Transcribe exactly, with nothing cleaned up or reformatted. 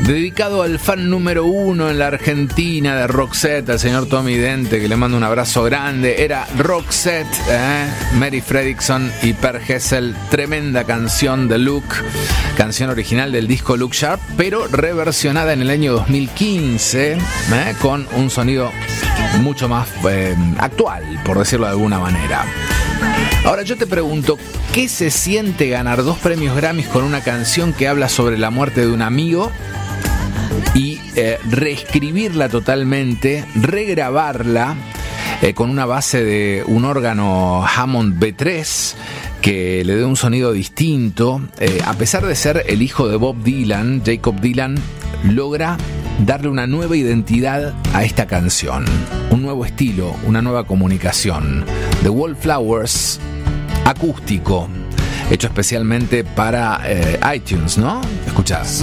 Dedicado al fan número uno en la Argentina de Roxette, al señor Tommy Dente, que le mando un abrazo grande. Era Roxette, ¿eh? Mary Fredriksson y Per Gessle. Tremenda canción de Look, canción original del disco Look Sharp, pero reversionada en el año dos mil quince, ¿eh? Con un sonido mucho más eh, actual, por decirlo de alguna manera. Ahora yo te pregunto, ¿qué se siente ganar dos premios Grammys con una canción que habla sobre la muerte de un amigo y eh, reescribirla totalmente, regrabarla eh, con una base de un órgano Hammond B tres que le dé un sonido distinto? Eh, a pesar de ser el hijo de Bob Dylan, Jacob Dylan logra darle una nueva identidad a esta canción, un nuevo estilo, una nueva comunicación. The Wallflowers, acústico, hecho especialmente para eh, iTunes, ¿no? Escuchá.